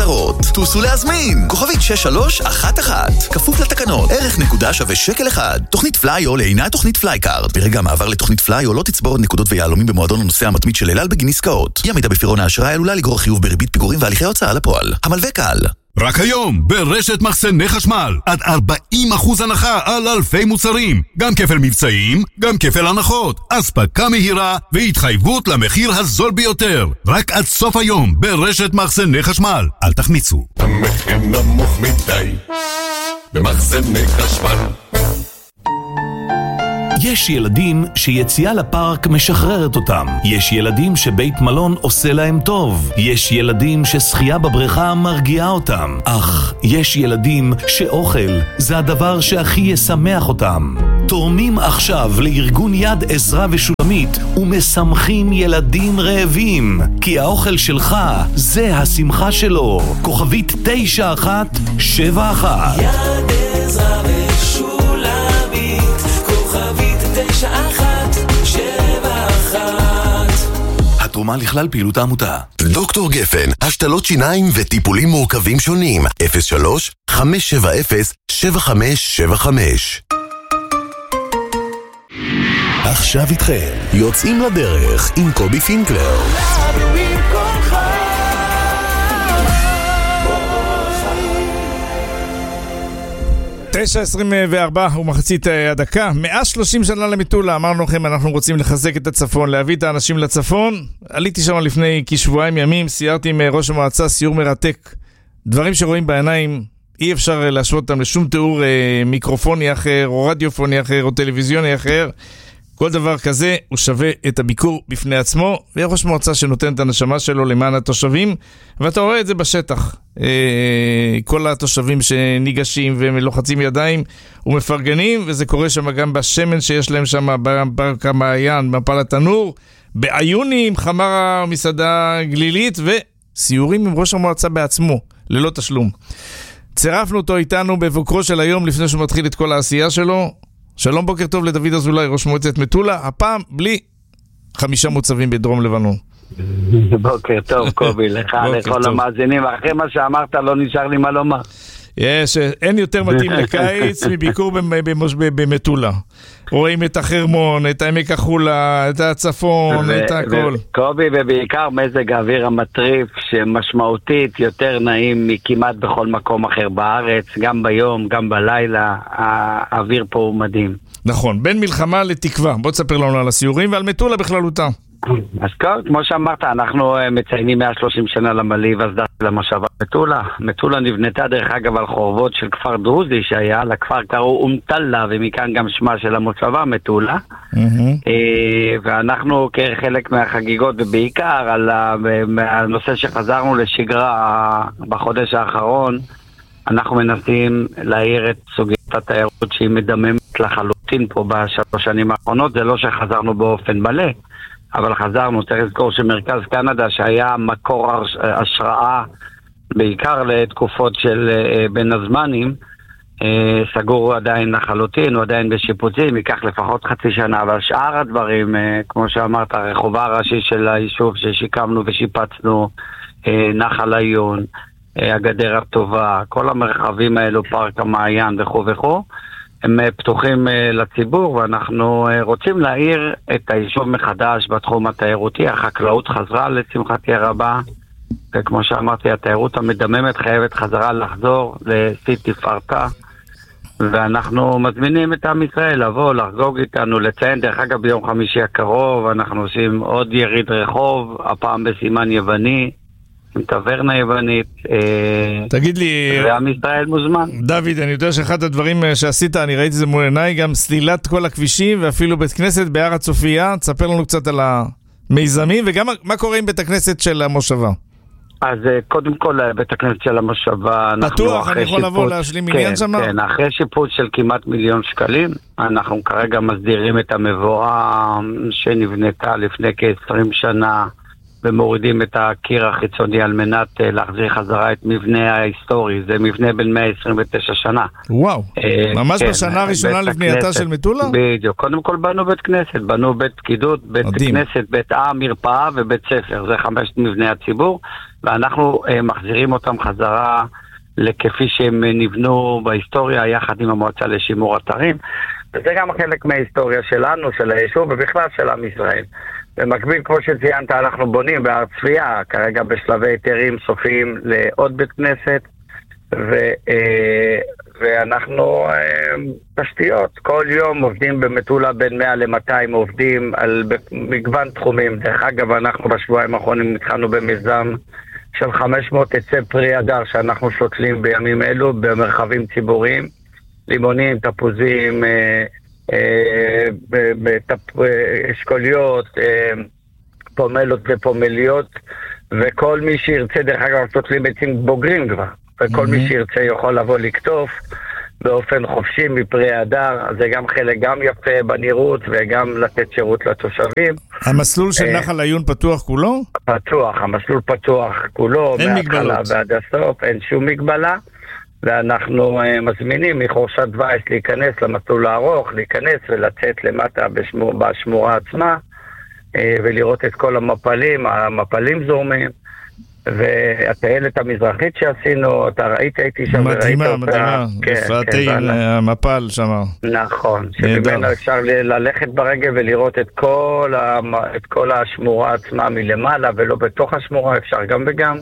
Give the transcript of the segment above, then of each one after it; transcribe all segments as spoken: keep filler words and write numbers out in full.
הנחות. טוסו להזמין, כוכבית שש שלוש אחת אחת, כפוף לתקנות, ערך נקודה שווה שקל אחד. תוכנית פלייו אינה תוכנית פלייקארד. ברגע המעבר לתוכנית פלייו לא תצבור נקודות ויעלומים במועדון הנוסע המתמיד של אל על בגין עסקאות. אי עמידה בפירעון האשראי עלולה לגרור חיוב בריבית פיגורים והליכי הוצאה לפועל. המלווה קל. רק היום, ברשת מחסני חשמל, עד ארבעים אחוז הנחה על אלפי מוצרים. גם כפל מבצעים, גם כפל הנחות, אספקה מהירה והתחייבות למחיר הזול ביותר. רק עד סוף היום, ברשת מחסני חשמל. אל תחמיצו. המחיר נמוך מדי, במחסני חשמל. יש ילדים שיציאה לפארק משחררת אותם. יש ילדים שבית מלון עושה להם טוב. יש ילדים ששחייה בבריכה מרגיעה אותם. אך יש ילדים שאוכל זה הדבר שהכי ישמח אותם. תורמים עכשיו לארגון יד עזרה ושולמית ומשמחים ילדים רעבים. כי האוכל שלך זה השמחה שלו. כוכבית תשע אחת שבע אחת. יד עזרה ושולמית, כוכבית תשע אחת שבע אחת. התרומה לכלל פעילות העמותה. דוקטור גפן, השתלות שיניים וטיפולים מורכבים שונים. אפס שלוש חמש שבע אפס שבע חמש שבע חמש. עכשיו איתכם, יוצאים לדרך עם קובי פינקלר. תשע עשרים וארבע ומחצית הדקה. מאה ושלושים שנה למטולה. אמרנו לכם, אנחנו רוצים לחזק את הצפון, להביא את האנשים לצפון. עליתי שם לפני כשבועיים ימים, סיירתי עם ראש המועצה, סיור מרתק. דברים שרואים בעיניים, אי אפשר להשוות אותם לשום תיאור אה, מיקרופוני אחר, או רדיופוני אחר, או טלוויזיוני אחר. כל דבר כזה הוא שווה את הביקור בפני עצמו, וראש מועצה שנותן את הנשמה שלו למען התושבים, ואתה רואה את זה בשטח. כל התושבים שניגשים ומלוחצים ידיים ומפרגנים, וזה קורה שם גם בשמן שיש להם שם, בפארק המעיין, בפל התנור, בעיונים, חמרה, מסעדה גלילית, וסיורים עם ראש המועצה בעצמו, ללא תשלום. צירפנו אותו איתנו בבוקרו של היום, לפני שהוא מתחיל את כל העשייה שלו. שלום, בוקר טוב לדוד אזולאי, ראש מועצת מטולה, הפעם בלי חמישה מוצבים בדרום לבנון. בוקר טוב, קובי, לך, לכל המאזינים. אחרי מה שאמרת, לא נשאר לי מה לומר. יש, אין יותר מתאים לקיץ מביקור במטולה. רואים את החרמון, את העמק החולה, את הצפון, את הכל. קובי, ובעיקר מזג האוויר המטריף, שמשמעותית יותר נעים מכמעט בכל מקום אחר בארץ, גם ביום, גם בלילה, האוויר פה הוא מדהים. נכון, בין מלחמה לתקווה. בוא תספר לנו על הסיורים ועל מטולה בכללותה. אז כמו שאמרת, אנחנו מציינים מאה ושלושים שנה למעליב הסדר של המושבה מטולה. מטולה נבנתה דרך אגב על חורבות של כפר דרוזי שהיה, לכפר קראו אומטלה, ומכאן גם שמה של המושבה מטולה. ואנחנו כחלק מהחגיגות, ובעיקר על הנושא שחזרנו לשגרה בחודש האחרון, אנחנו מנסים להעיר את סוגיית התיירות שהיא מדממת לחלוטין פה בשלוש שנים האחרונות. זה לא שחזרנו באופן מלא, אבל חזרנו. צריך לזכור שמרכז קנדה, שהיה מקור השראה בעיקר לתקופות של בין הזמנים, סגור עדיין לחלוטין, הוא עדיין בשיפוצים, ייקח לפחות חצי שנה. אבל שאר הדברים, כמו שאמרת, הרחובה הראשי של היישוב ששיקמנו ושיפצנו, נחל העיון, הגדר הטובה, כל המרחבים האלו, פארק המעיין וכו' וכו', הם פתוחים לציבור, ואנחנו רוצים להעיר את היישוב מחדש בתחום התיירותי. החקלאות חזרה לשמחתי הרבה, וכמו שאמרתי, התיירות המדממת חייבת חזרה לחזור לשיא תפארתה, ואנחנו מזמינים את עם ישראל לבוא, לחגוג איתנו, לציין. דרך אגב, ביום חמישי הקרוב אנחנו עושים עוד יריד רחוב, הפעם בסימן יווני, עם טברנה יוונית. תגיד לי, ועם ישראל מוזמן. דוד, אני יודע שאחד הדברים שעשית, אני ראיתי זה מול עיניי, גם סלילת כל הכבישים, ואפילו בית כנסת בהר הצופיה. תספר לנו קצת על המיזמים, וגם מה קורה עם בית הכנסת של המושבה. אז קודם כל, בית הכנסת של המושבה, בטוח, אני יכול לבוא להשלים עניין שם? כן, אחרי שיפוץ של כמעט מיליון שקלים, אנחנו כרגע מסדירים את המבואה שנבנתה לפני כ-עשרים שנה, ומורידים את הקיר החיצוני על מנת להחזיר חזרה את מבנה ההיסטורי. זה מבנה בין מאה עשרים ותשע שנה. וואו, ממש בשנה הראשונה לבנייתה של מטולה? בדיוק, קודם כל בנו בית כנסת, בנו בית פקידות, בית כנסת, בית עם, מרפאה ובית ספר. זה חמשת מבני הציבור. ואנחנו uh, מחזירים אותם חזרה לכפי שהם נבנו בהיסטוריה, יחד עם המועצה לשימור אתרים, וזה גם חלק מההיסטוריה שלנו, של היישוב, ובכלל של עם ישראל. במקביל, כמו שציינת, אנחנו בונים בהר צביה, כרגע בשלבי היתרים סופיים לעוד בית כנסת, ו, ואנחנו תשתיות, כל יום עובדים במטולה בין מאה ל-מאתיים עובדים על מגוון תחומים. דרך אגב, אנחנו בשבועיים האחרונים התחלנו במיזם של חמש מאות עצי פרי הדר שאנחנו שותלים בימים אלו במרחבים ציבוריים, לימונים, תפוזים, אשכוליות, פומלות ופומליות, וכל מי שירצה, דרך אגב, שותלים עצים בוגרים כבר, וכל מי שירצה יכול לבוא לקטוף באופן חופשי מפרי הדר. זה גם חלק גם יפה בנראות וגם לתת שירות לתושבים. המסלול של נחל עיון פתוח כולו? פתוח, המסלול פתוח כולו, מההתחלה ועד הסוף, אין שום מגבלה, ואנחנו מזמינים מחורשת וייס להיכנס למסלול הארוך, להיכנס ולצאת למטה בשמור, בשמורה עצמה, ולראות את כל המפלים, המפלים זורמים, והטיילת המזרחית שעשינו, אתה ראית, הייתי שם וראית אותה. מדהימה, מדהימה, בפרטי המפל שם. נכון, שבמנו אפשר ללכת ברגל ולראות את כל, את כל השמורה עצמה מלמעלה, ולא בתוך השמורה, אפשר גם וגם.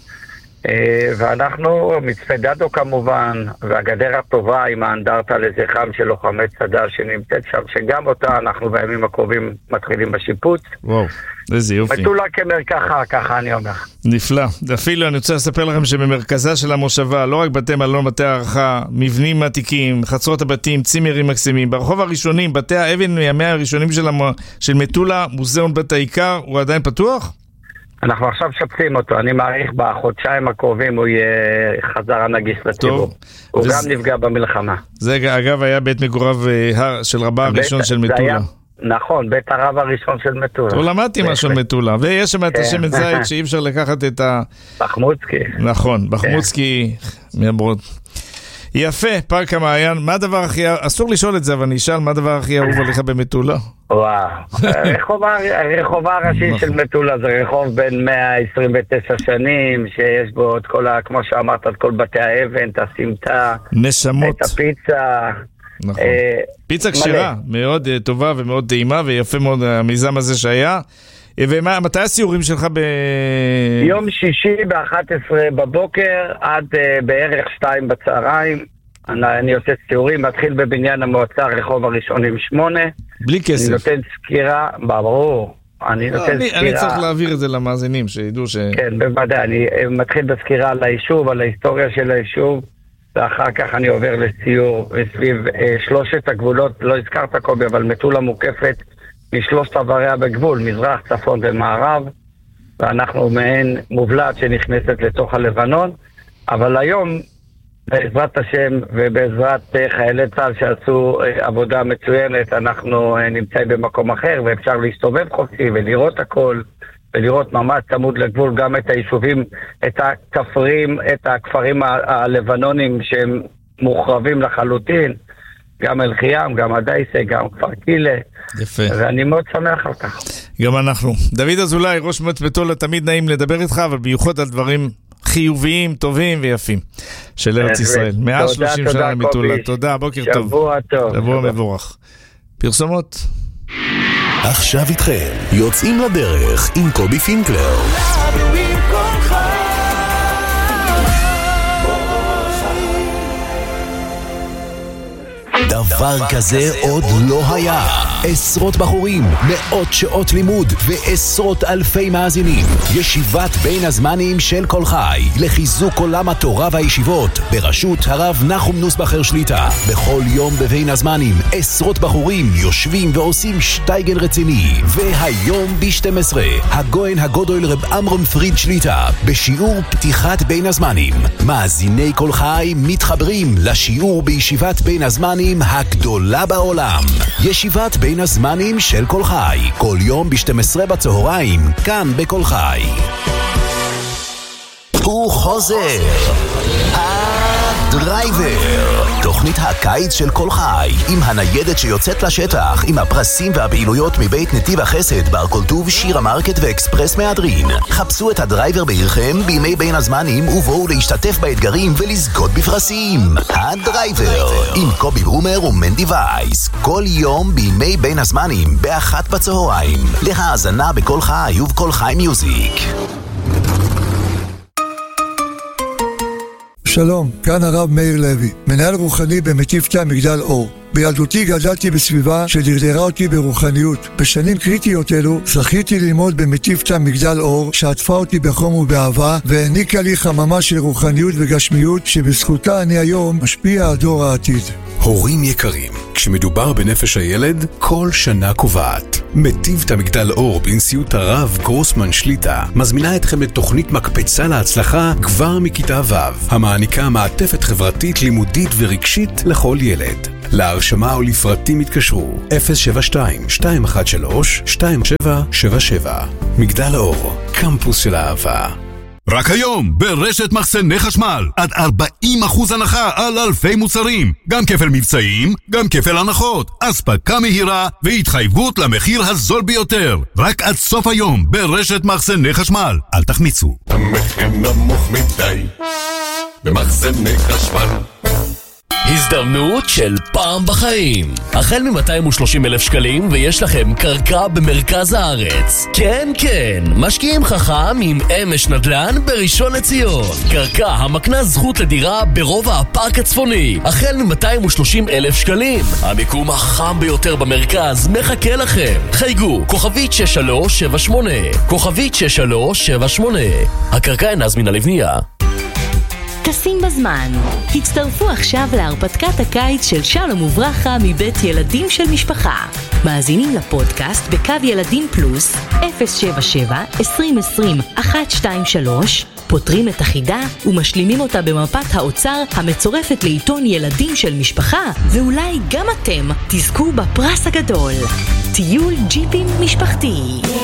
ואנחנו, מצפה דדו כמובן, והגדר הטובה עם האנדרטה לזכרם של לוחמי צד"ל שנמצאת שם, שגם אותה אנחנו בימים הקרובים מתחילים בשיפוץ. וואו, איזה יופי. מטולה כמרקחה, ככה אני אומר. נפלא. אפילו אני רוצה לספר לכם שבמרכזה של המושבה, לא רק בתי מלון, בתי הערכה, מבנים עתיקים, חצרות הבתים, צימרים מקסימים, ברחוב הראשונים, בתי האבן מימי הראשונים של, המ... של מטולה, מוזיאון בית העיקר, הוא עדיין פתוח? אנחנו עכשיו שפצים אותו, אני מעריך בחודשיים הקרובים הוא יהיה חזרה נגיש לציבור. הוא וזה... גם נפגע במלחמה. זה אגב היה בית מגוריו של רבה הראשון בית... של מטולה. היה... נכון, בית הרב הראשון של מטולה. הוא למדתי משהו על מטולה, ויש שם את השמן זית שאי אפשר לקחת את ה... בחמוצקי. נכון, בחמוצקי מהברות. יפה, פארק המעיין. מה הדבר הכי... אסור לשאול את זה, אבל אני אשאל מה הדבר הכי אהוב עליך במטולה? וואו, הרחוב הראשי של מטולה זה רחוב בין מאה עשרים ותשע שנים, שיש בו את כל ה... כמו שאמרת, את כל בתי האבן, את הסמטה, נשמות. את הפיצה. נכון. פיצה קשירה, מאוד טובה ומאוד טעימה, ויפה מאוד המיזם הזה שהיה. ומתי הסיורים שלך ב... יום שישי ב-אחת עשרה בבוקר עד uh, בערך שתיים בצהריים. אני, אני עושה סיורים, מתחיל בבניין המועצה, רחוב הראשון עם שמונה. בלי כסף. אני נותן סקירה, ברור. אני לא, נותן אני, סקירה. אני צריך להעביר את זה למאזינים, שידעו ש... כן, בוודאי. אני מתחיל בסקירה על היישוב, על ההיסטוריה של היישוב, ואחר כך אני עובר לסיור סביב אה, שלושת הגבולות. לא הזכרת קובי, אבל מטולה מוקפת משלושת עבריה בגבול, מזרח, צפון ומערב, ואנחנו מעין מובלעת שנכנסת לתוך הלבנון, אבל היום, בעזרת השם ובעזרת חיילי צה"ל שעשו עבודה מצוינת, אנחנו נמצאים במקום אחר, ואפשר להסתובב חופשי ולראות הכל, ולראות ממש צמוד לגבול גם את היישובים, את הכפרים, את הכפרים הלבנונים שהם מוחרבים לחלוטין, גם אל חיים, גם הדייסה, גם כפר קילה. יפה. ואני מאוד שמח על כך. גם אנחנו. דוד אזולאי, ראש מועצת מטולה, תמיד נעים לדבר איתך, אבל במיוחד על דברים חיוביים, טובים ויפים של ארץ ישראל. מאה ושלושים שנה למטולה. תודה, בוקר טוב. שבוע טוב. שבוע מבורך. פרסומות. עכשיו איתכם, יוצאים לדרך עם קובי פינקלר. דבר כזה עוד לא היה. עשרות בחורים, מאות שעות לימוד ועשרות אלפי מאזינים. ישיבת בין הזמנים של כל חי לחיזוק עולם התורה והישיבות בראשות הרב נחום נוסבכר שליטה. בכל יום בבין הזמנים עשרות בחורים יושבים ועושים שטייגן רציני. והיום ב-שתים עשרה הגויין הגודל רב אמרון פריד שליטה בשיעור פתיחת בין הזמנים. מאזיני כל חי מתחברים לשיעור בישיבת בין הזמנים הגדולה בעולם. ישיבת בין הזמנים של כל חי, כל יום ב-שתים עשרה בצהריים, כאן בכל חי. הוא חוזר, הדרייבר, תוכנית הקיץ של כל חי, עם הניידת שיוצאת לשטח, עם הפרסים והפעילויות מבית נתיב החסד, בר כל טוב, שירה מרקט ואקספרס מהדרין. חפשו את הדרייבר בעירכם בימי בין הזמנים ובואו להשתתף באתגרים ולזכות בפרסים. הדרייבר, עם קובי ברומר ומנדי וייס, כל יום בימי בין הזמנים, באחת בצהריים. להאזנה בכל חי ובכל חי מיוזיק. שלום, כאן הרב מאיר לוי, מנהל רוחני במטיבתא מגדל אור. בילדותי גדלתי בסביבה שדרדרה אותי ברוחניות. בשנים קריטיות אלו זכיתי ללמוד במטיבתא מגדל אור, שעטפה אותי בחום ובאהבה, והעניקה לי חממה של רוחניות וגשמיות, שבזכותה אני היום משפיע על דור העתיד. הורים יקרים, כשמדובר בנפש הילד, כל שנה קובעת. מטיבתא מגדל אור בנשיאות הרב גרוסמן שליטה מזמינה אתכם לתוכנית מקפצה להצלחה כבר מכיתה ו', המעניקה מעטפת חברתית, לימודית ורגשית לכל ילד. להרשמה או לפרטים התקשרו אפס שבע שתיים שתיים אחת שלוש שתיים שבע שבע שבע. מגדל אור, קמפוס של אהבה. רק היום, ברשת מחסני חשמל, עד ארבעים אחוז הנחה על אלפי מוצרים. גם כפל מבצעים, גם כפל הנחות, אספקה מהירה והתחייבות למחיר הזול ביותר. רק עד סוף היום, ברשת מחסני חשמל. אל תחמיצו. המחיר נמוך מדי, במחסני חשמל. הזדמנות של פעם בחיים. החל מ-מאתיים ושלושים אלף שקלים ויש לכם קרקע במרכז הארץ. כן, כן, משקיעים חכם עם אמש נדל"ן בראשון לציון. קרקע המקנה זכות לדירה ברובע הפארק הצפוני. החל מ-מאתיים ושלושים אלף שקלים. המיקום החם ביותר במרכז מחכה לכם. חייגו, כוכבית שש שלוש שבע שמונה. כוכבית שש שלוש שבע שמונה. הקרקע אינה זמינה לבנייה. טסים בזמן. הצטרפו עכשיו להרפתקת הקיץ של שלום וברכה מבית ילדים של משפחה. מאזינים לפודקאסט בקו ילדים פלוס אפס שבע שבע עשרים עשרים אחת שתיים שלוש, פותרים את החידה ומשלימים אותה במפת האוצר המצורפת לעיתון ילדים של משפחה, ואולי גם אתם תזכו בפרס הגדול. טיול ג'יפים משפחתי.